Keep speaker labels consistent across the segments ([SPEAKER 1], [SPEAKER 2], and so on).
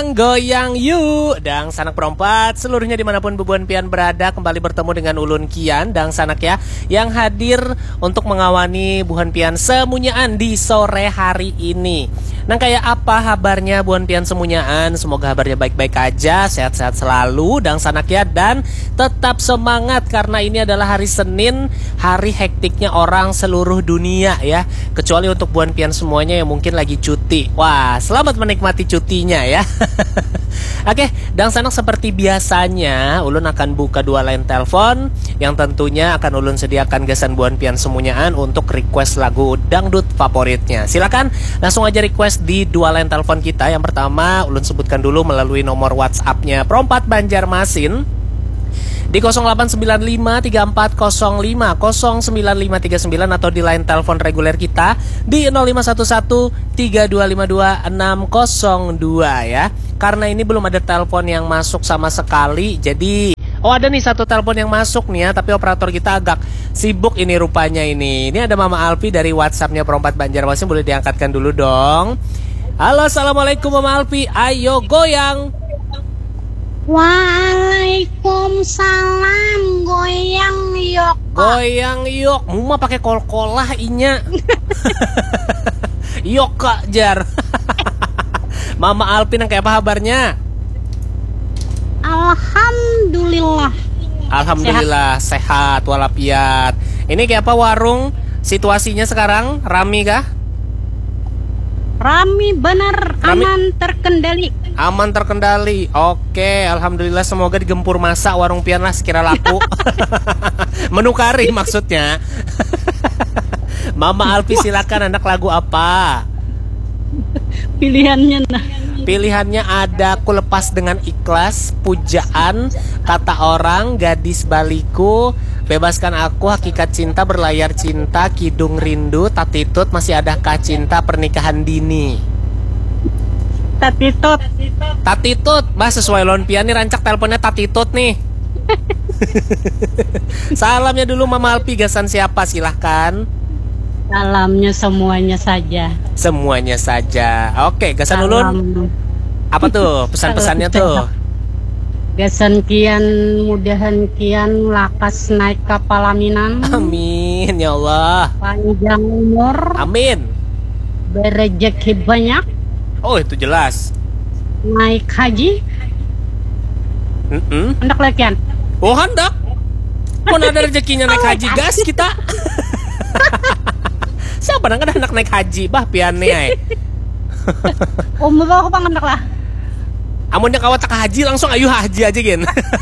[SPEAKER 1] Goyang yuk Dang sanak perempat seluruhnya dimanapun Bubuan Pian berada. Kembali bertemu dengan Ulun Kian Dang sanak ya, yang hadir untuk mengawani Buhan Pian semunyaan di sore hari ini. Nah kayak apa kabarnya Buhan Pian semunyaan? Semoga kabarnya baik-baik aja, sehat-sehat selalu Dang sanak ya. Dan tetap semangat karena ini adalah hari Senin, hari hektiknya orang seluruh dunia ya. Kecuali untuk Buhan Pian semuanya yang mungkin lagi cuti. Wah, selamat menikmati cutinya ya. Oke, Dang sanak seperti biasanya Ulun akan buka dua line telepon yang tentunya akan Ulun sediakan gasan Buhan Pian semunyaan untuk request lagu dangdut favoritnya. Silakan langsung aja request di dua line telepon kita. Yang pertama Ulun sebutkan dulu melalui nomor WhatsApp-nya Perompat Banjarmasin di 0895-3405-09539 atau di line telepon reguler kita di 0511-3252-602 ya. Karena ini belum ada telepon yang masuk sama sekali, jadi ada nih satu telepon yang masuk nih ya, tapi operator kita agak sibuk ini rupanya ini. Ini ada Mama Alfi dari WhatsApp-nya Perompat Banjarmasin, boleh diangkatkan dulu dong. Halo, assalamualaikum Mama Alfi, ayo goyang.
[SPEAKER 2] Waalaikumsalam, goyang yuk.
[SPEAKER 1] Goyang yuk, muma pakai kol-kolah inya. Yok kak jar. Mama Alpin yang kayak apa kabarnya?
[SPEAKER 2] Alhamdulillah.
[SPEAKER 1] Alhamdulillah sehat walafiat. Ini kayak apa warung? Situasinya sekarang rame kah?
[SPEAKER 2] Rami benar,
[SPEAKER 1] Rami.
[SPEAKER 2] aman terkendali.
[SPEAKER 1] Aman terkendali. Oke, alhamdulillah, semoga digempur masa warung Pian lah sekira laku. Menukari maksudnya. Mama Alfi silakan, anak lagu apa?
[SPEAKER 2] Pilihannya nah.
[SPEAKER 1] Pilihannya ada Ku Lepas Dengan Ikhlas, Pujaan, Kata Orang, Gadis Baliku, Bebaskan Aku, Hakikat Cinta, Berlayar Cinta, Kidung Rindu, Tatitut, Masih Adakah Cinta, Pernikahan Dini.
[SPEAKER 2] Tatitut.
[SPEAKER 1] Tatitut, bah sesuai Lon Pian nih, rancak teleponnya Tatitut nih. Salamnya dulu Mama Alfi, gasan siapa silahkan.
[SPEAKER 2] Salamnya semuanya saja.
[SPEAKER 1] Semuanya saja. Oke, gasan Ulun. Apa tuh pesan-pesannya tuh?
[SPEAKER 2] Gasan Kian, mudahan Kian lakas naik kapal aminan.
[SPEAKER 1] Amin ya Allah.
[SPEAKER 2] Panjang umur.
[SPEAKER 1] Amin.
[SPEAKER 2] Berejeki banyak.
[SPEAKER 1] Oh itu jelas.
[SPEAKER 2] Naik haji. Hendak lekian.
[SPEAKER 1] Oh hendak. Pun ada rezekinya naik haji gas kita. Siapa nang anak naik haji bah piane ay.
[SPEAKER 2] Umroh bang hendak lah.
[SPEAKER 1] Amunnya kawat tak haji langsung ayo haji aja gen.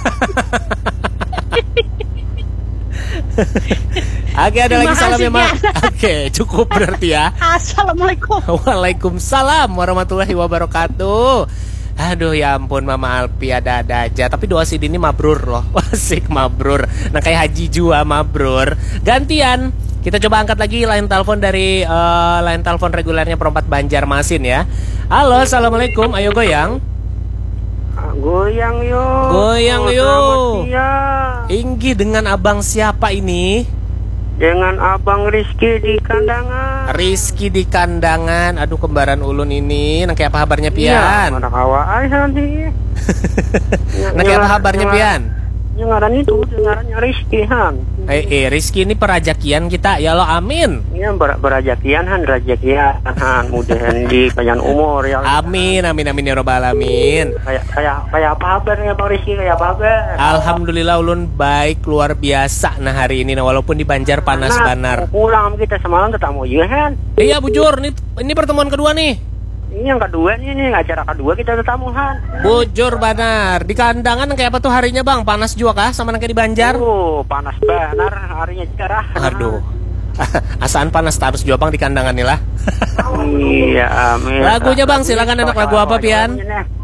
[SPEAKER 1] Oke, ada lagi salam ya Mak. Oke, cukup berarti ya.
[SPEAKER 2] Assalamualaikum.
[SPEAKER 1] Waalaikumsalam warahmatullahi wabarakatuh. Aduh ya ampun Mama Alfi, ada-ada aja. Tapi doa si Dini mabrur loh. Asik mabrur. Nah kayak haji jua mabrur. Gantian kita coba angkat lagi line telepon dari line telepon regulernya Perompat Banjarmasin ya. Halo, assalamualaikum, ayo goyang.
[SPEAKER 3] Goyang yuk.
[SPEAKER 1] Goyang yuk.
[SPEAKER 3] Selamat siang.
[SPEAKER 1] Inggih dengan abang siapa ini?
[SPEAKER 3] Dengan Abang Rizky di Kandangan.
[SPEAKER 1] Rizky di Kandangan. Aduh kembaran Ulun ini. Nah kayak apa kabarnya Pian?
[SPEAKER 3] Mana kawa sih.
[SPEAKER 1] Nah kayak apa kabarnya Pian?
[SPEAKER 3] Yang ngaran itu ngarannya Rizky Han.
[SPEAKER 1] Rizky ini perajakian kita. Ya Allah, amin.
[SPEAKER 3] Iya berajakian Han, rajakian Han. Mudahan di panjang umur ya Allah.
[SPEAKER 1] Amin, amin, amin ya robbal alamin.
[SPEAKER 3] Kayak apa kabarnya Bang Rizky, kayak apa kabar?
[SPEAKER 1] Alhamdulillah Ulun baik luar biasa nah hari ini. Nah walaupun di Banjar panas banar.
[SPEAKER 3] Pulang kita semalam ketemu ya Han.
[SPEAKER 1] Iya bujur, ini pertemuan kedua nih.
[SPEAKER 3] Ini yang kedua nih acara kedua kita ketemu Han.
[SPEAKER 1] Bujur banar. Di Kandangan kayak apa tuh harinya Bang? Panas juga kah sama kayak di Banjar?
[SPEAKER 3] Panas banar harinya cerah.
[SPEAKER 1] Aduh. Asaan panas terus juga Bang di Kandangan nih lah.
[SPEAKER 3] Iya, amin.
[SPEAKER 1] Lagunya Bang, silakan anak lagu apa Pian?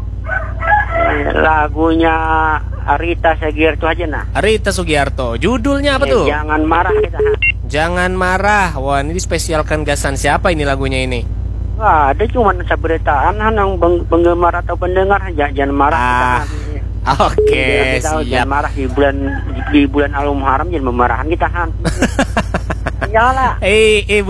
[SPEAKER 3] Lagunya Rita Sugiarto aja nah.
[SPEAKER 1] Rita Sugiarto. Judulnya apa tuh?
[SPEAKER 3] Jangan marah kita.
[SPEAKER 1] Jangan marah. Wah, ini dispesialkan gasan siapa ini lagunya ini?
[SPEAKER 3] Wah, ada cuma seberitaan yang penggemar atau pendengar jangan marah kita.
[SPEAKER 1] Oke,
[SPEAKER 3] siap. Jangan marah di bulan Al-Muharram, jangan memarahan kita Han. Iyalah.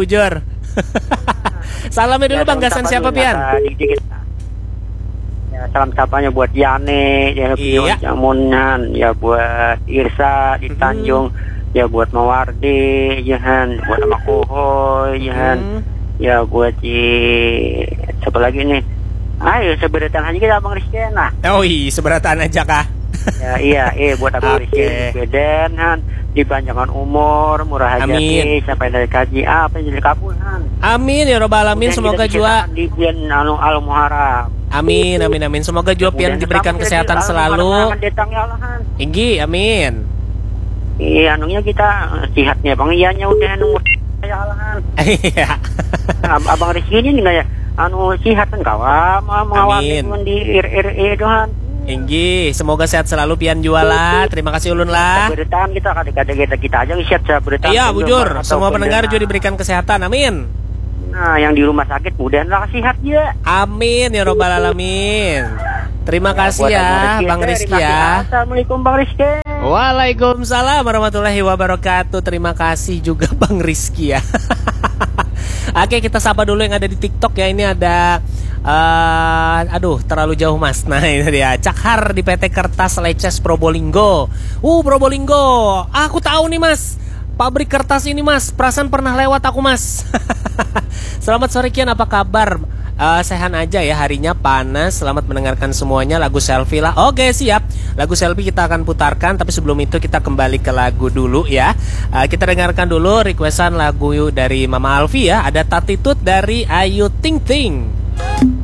[SPEAKER 1] Bujur. Salamnya dulu Bang, gasan siapa Pian?
[SPEAKER 3] salam sapanya buat Yane, ya
[SPEAKER 1] Iya.
[SPEAKER 3] Jamunan, ya buat Irsa di Tanjung, ya buat Mawardi, ya Han, buat sama Kohoy, ya Han, ya buat siapa lagi nih? Ayo seberatan aja kita Abang Rizky nah.
[SPEAKER 1] Oh iya, seberatan aja kah?
[SPEAKER 3] Ya iya, buat Abang
[SPEAKER 1] Oke.
[SPEAKER 3] Rizky Beden Han, dipanjangkan umur, murah
[SPEAKER 1] Amin.
[SPEAKER 3] hajati, sampai dari kaji apa yang jadi kabul Han.
[SPEAKER 1] Amin ya robbal alamin.
[SPEAKER 3] Kemudian
[SPEAKER 1] Semoga
[SPEAKER 3] kita
[SPEAKER 1] jua.
[SPEAKER 3] dicetakkan di bulan Al-Muharram.
[SPEAKER 1] Amin, amin, amin. Semoga jua pian diberikan kesehatan selalu. Inggi, amin.
[SPEAKER 3] Iya, anunya kita sihatnya Bang Ianya udah anu ya alahan.
[SPEAKER 1] Iya.
[SPEAKER 3] Abang Rizky ini enggak ya? Anu sihat kan kawan, mengawasi
[SPEAKER 1] Amin.
[SPEAKER 3] di RRE dohan.
[SPEAKER 1] Inggi, semoga sehat selalu pian juala. Terima kasih ulun lah.
[SPEAKER 3] Beritaan kita kadang-kadang kita aja sihat saya beritaan.
[SPEAKER 1] Iya, bujur. Semua pendengar juga diberikan kesehatan. Amin.
[SPEAKER 3] Nah, yang di rumah sakit mudah-mudahan sehat ya.
[SPEAKER 1] Amin ya robbal alamin. Terima kasih
[SPEAKER 3] Buat
[SPEAKER 1] ya,
[SPEAKER 3] Abang
[SPEAKER 1] Bang
[SPEAKER 3] Rizky,
[SPEAKER 1] Rizky ya.
[SPEAKER 3] Assalamualaikum Bang Rizky.
[SPEAKER 1] Waalaikumsalam warahmatullahi wabarakatuh. Terima kasih juga Bang Rizky ya. Oke, kita sapa dulu yang ada di TikTok ya. Ini ada aduh, terlalu jauh Mas. Nah, ini dia. Cakhar di PT Kertas Leces Probolinggo. Probolinggo. Aku tahu nih Mas. Pabrik kertas ini Mas. Perasaan pernah lewat aku Mas. Selamat sore Kian, apa kabar? Sehat aja ya, harinya panas. Selamat mendengarkan semuanya. Lagu selfie lah. Oke, siap. Lagu selfie kita akan putarkan. Tapi sebelum itu kita kembali ke lagu dulu ya. Kita dengarkan dulu requestan lagu dari Mama Alfi ya. Ada Tatitut dari Ayu Ting Ting.